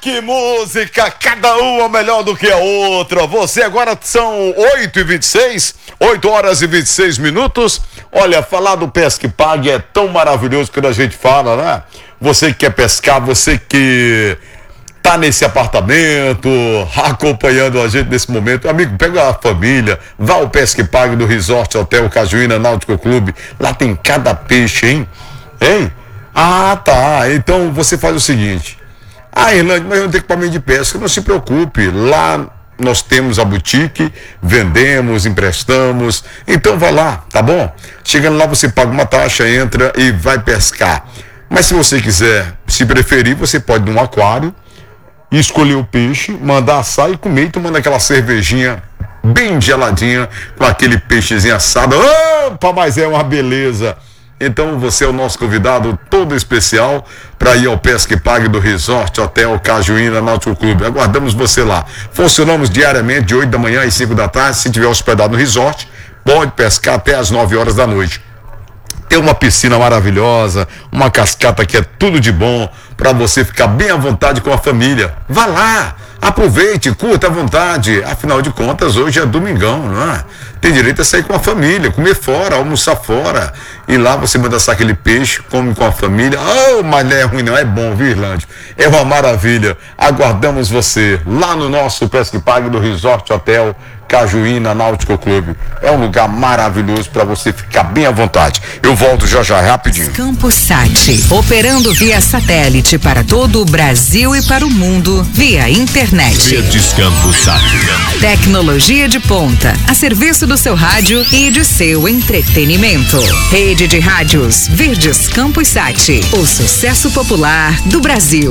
que música, cada uma melhor do que a outra. Você agora são 8h26, 8 horas e 26 minutos. Olha, falar do Pesca e Pague é tão maravilhoso quando a gente fala, né? Você que quer pescar, você que tá nesse apartamento, acompanhando a gente nesse momento, amigo, pega a família, vá ao Pesca e Pague do Resort Hotel Cajuína Náutico Clube. Lá tem cada peixe, hein? Hein? Ah, tá. Então você faz o seguinte. Irlande, mas eu não tenho equipamento de pesca. Não se preocupe. Lá nós temos a boutique, vendemos, emprestamos. Então vai lá, tá bom? Chegando lá você paga uma taxa, entra e vai pescar. Mas se você quiser, se preferir, você pode ir num aquário, escolher o peixe, mandar assar e comer, tomando aquela cervejinha bem geladinha com aquele peixezinho assado. Opa, mas é uma beleza. Então você é o nosso convidado todo especial para ir ao Pesca e Pague do Resort Hotel Cajuína Náutico Clube. Aguardamos você lá. Funcionamos diariamente de 8 da manhã às 5 da tarde. Se tiver hospedado no resort, pode pescar até às 9 horas da noite. Tem uma piscina maravilhosa, uma cascata que é tudo de bom para você ficar bem à vontade com a família. Vá lá, aproveite, curta à vontade. Afinal de contas, hoje é domingão, não é? Tem direito a sair com a família, comer fora, almoçar fora. E lá você manda assar aquele peixe, come com a família. Mas não é ruim não, é bom, viu, Irlande? É uma maravilha. Aguardamos você lá no nosso Pesca e Pague do Resort Hotel Cajuína Náutico Clube. É um lugar maravilhoso para você ficar bem à vontade. Eu volto já rapidinho. CampoSat, operando via satélite para todo o Brasil e para o mundo via internet. CampoSat. Tecnologia de ponta, a serviço do seu rádio e de seu entretenimento. Rede de rádios Verdes CampoSat, o sucesso popular do Brasil.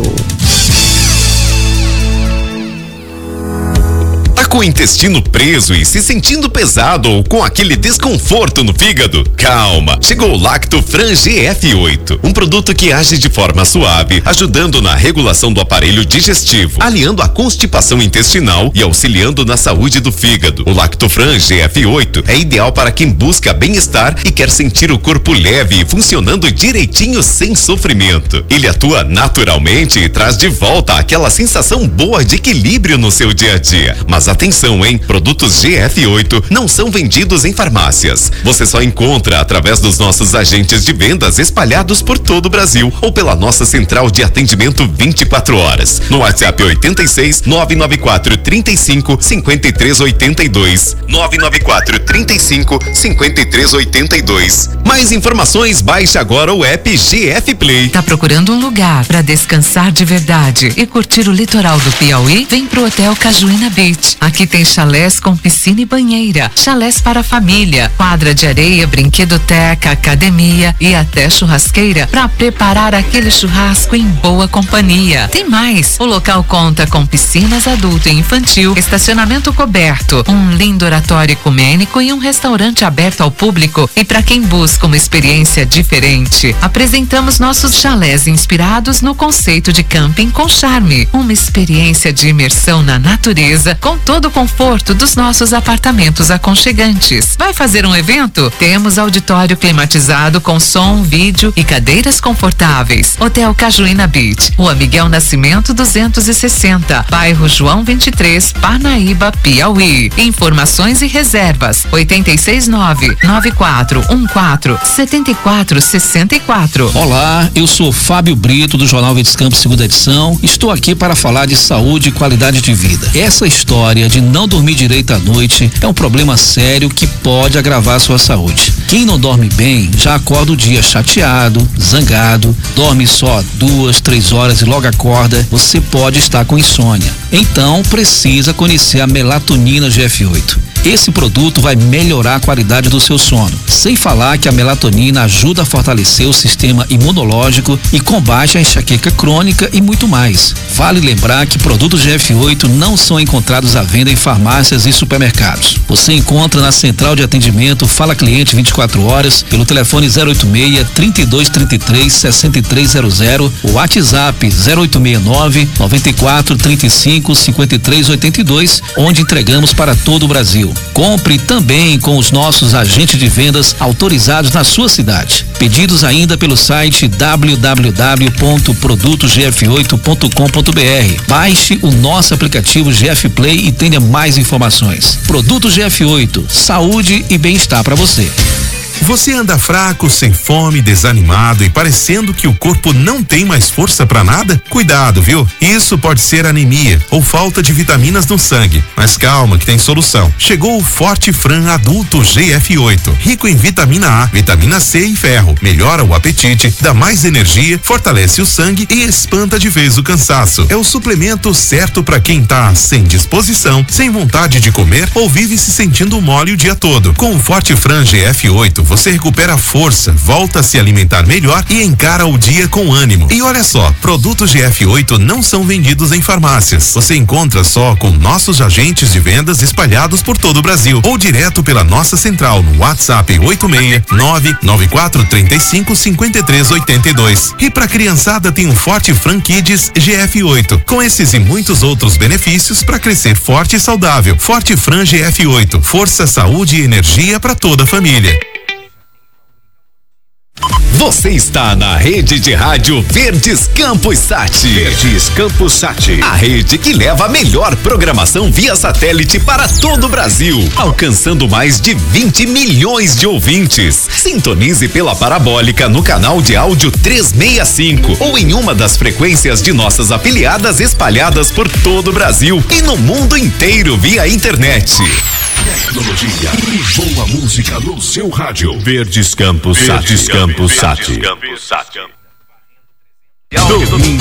Com o intestino preso e se sentindo pesado ou com aquele desconforto no fígado? Calma, chegou o Lactofran GF8, um produto que age de forma suave, ajudando na regulação do aparelho digestivo, aliando a constipação intestinal e auxiliando na saúde do fígado. O Lactofran GF8 é ideal para quem busca bem-estar e quer sentir o corpo leve e funcionando direitinho sem sofrimento. Ele atua naturalmente e traz de volta aquela sensação boa de equilíbrio no seu dia a dia. Mas atenção, hein? Produtos GF8 não são vendidos em farmácias. Você só encontra através dos nossos agentes de vendas espalhados por todo o Brasil ou pela nossa central de atendimento 24 horas. No WhatsApp 86 994 35 53 82. 994 35 53 82. Mais informações, baixe agora o app GF Play. Tá procurando um lugar para descansar de verdade e curtir o litoral do Piauí? Vem pro Hotel Cajuína Beach. Aqui tem chalés com piscina e banheira, chalés para a família, quadra de areia, brinquedoteca, academia e até churrasqueira para preparar aquele churrasco em boa companhia. Tem mais, o local conta com piscinas adulto e infantil, estacionamento coberto, um lindo oratório ecumênico e um restaurante aberto ao público. E para quem busca uma experiência diferente, apresentamos nossos chalés inspirados no conceito de camping com charme, uma experiência de imersão na natureza com todo o conforto dos nossos apartamentos aconchegantes. Vai fazer um evento? Temos auditório climatizado com som, vídeo e cadeiras confortáveis. Hotel Cajuína Beach, Rua Miguel Nascimento 260, bairro João 23, Parnaíba, Piauí. Informações e reservas 869-9414-7464. Olá, eu sou Fábio Brito do Jornal Verdes Campos, segunda edição. Estou aqui para falar de saúde e qualidade de vida. Essa história de não dormir direito à noite é um problema sério que pode agravar a sua saúde. Quem não dorme bem já acorda o dia chateado, zangado, dorme só 2, 3 horas e logo acorda. Você pode estar com insônia. Então precisa conhecer a melatonina GF8. Esse produto vai melhorar a qualidade do seu sono. Sem falar que a melatonina ajuda a fortalecer o sistema imunológico e combate a enxaqueca crônica e muito mais. Vale lembrar que produtos GF8 não são encontrados à venda em farmácias e supermercados. Você encontra na central de atendimento Fala Cliente 24 horas pelo telefone 086 3233 6300 ou WhatsApp 0869 94 35 53 82, onde entregamos para todo o Brasil. Compre também com os nossos agentes de vendas autorizados na sua cidade. Pedidos ainda pelo site www.produtogf8.com.br. Baixe o nosso aplicativo GF Play e tenha mais informações. Produto GF8, saúde e bem-estar para você. Você anda fraco, sem fome, desanimado e parecendo que o corpo não tem mais força pra nada? Cuidado, viu? Isso pode ser anemia ou falta de vitaminas no sangue. Mas calma que tem solução. Chegou o Forte Fran Adulto GF8, rico em vitamina A, vitamina C e ferro. Melhora o apetite, dá mais energia, fortalece o sangue e espanta de vez o cansaço. É o suplemento certo pra quem tá sem disposição, sem vontade de comer ou vive se sentindo mole o dia todo. Com o Forte Fran GF8, você recupera força, volta a se alimentar melhor e encara o dia com ânimo. E olha só, produtos GF8 não são vendidos em farmácias. Você encontra só com nossos agentes de vendas espalhados por todo o Brasil ou direto pela nossa central no WhatsApp 869-9435-5382. E pra criançada tem um Forte Fran Kids GF8, com esses e muitos outros benefícios para crescer forte e saudável. Forte Fran GF8, força, saúde e energia para toda a família. Você está na rede de rádio Verdes Campos Sat. Verdes Campos Sat. A rede que leva a melhor programação via satélite para todo o Brasil, alcançando mais de 20 milhões de ouvintes. Sintonize pela parabólica no canal de áudio 365 ou em uma das frequências de nossas afiliadas espalhadas por todo o Brasil e no mundo inteiro via internet. Tecnologia e boa música no seu rádio. Verdes Campos Sat. Domingo